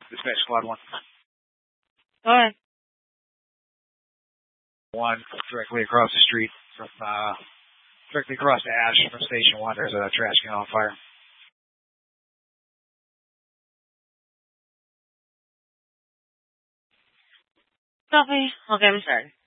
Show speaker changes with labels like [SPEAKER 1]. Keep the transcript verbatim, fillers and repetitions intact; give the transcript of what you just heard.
[SPEAKER 1] Dispatch squad one.
[SPEAKER 2] Go ahead.
[SPEAKER 1] One directly across the street from uh, directly across the Ash from Station One. There's a trash can on fire.
[SPEAKER 2] Copy. Okay, I'm sorry.